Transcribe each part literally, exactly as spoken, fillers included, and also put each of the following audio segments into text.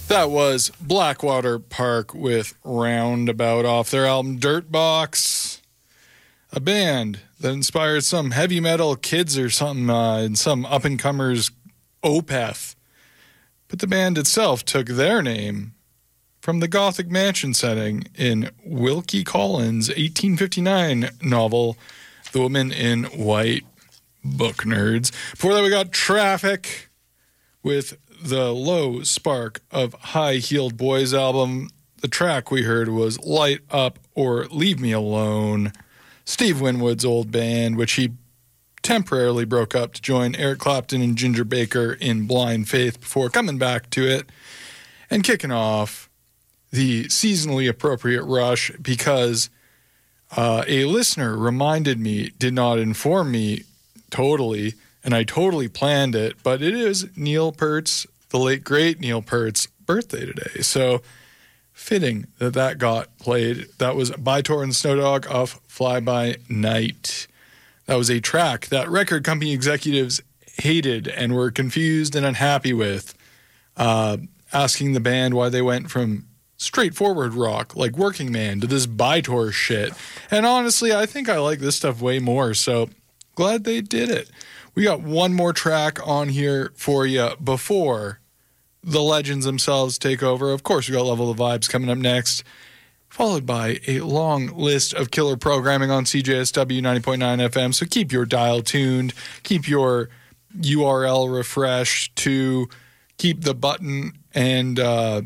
That was Blackwater Park with Roundabout off their album Dirtbox, a band that inspired some heavy metal kids or something uh, in some up-and-comers Opeth. But the band itself took their name from the Gothic mansion setting in Wilkie Collins' eighteen fifty-nine novel, The Woman in White. Book nerds. Before that, we got Traffic with the Low Spark of High-Heeled Boys album. The track we heard was Light Up or Leave Me Alone, Steve Winwood's old band, which he temporarily broke up to join Eric Clapton and Ginger Baker in Blind Faith before coming back to it and kicking off the seasonally appropriate Rush because uh, a listener reminded me, did not inform me totally, and I totally planned it, but it is Neil Peart's, the late great Neil Peart's birthday today. So fitting that that got played. That was By Tor and Snow Dog off Fly By Night. That was a track that record company executives hated and were confused and unhappy with, uh, asking the band why they went from straightforward rock like Working Man to this By Tor shit. And honestly, I think I like this stuff way more, so glad they did it. We got one more track on here for you before the legends themselves take over. Of course, we got Level the Vibes coming up next, followed by a long list of killer programming on C J S W ninety point nine F M. So keep your dial tuned, keep your U R L refreshed to keep the button and uh,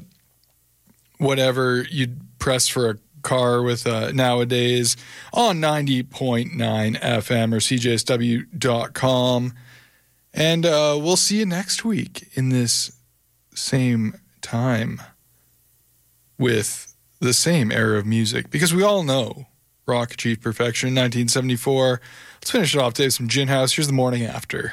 whatever you'd press for a car with uh, nowadays on ninety point nine F M or C J S W dot com. And uh, we'll see you next week in this same time with the same era of music, because we all know rock achieved perfection in nineteen seventy-four. Let's finish it off today with some Gin House. Here's The Morning After.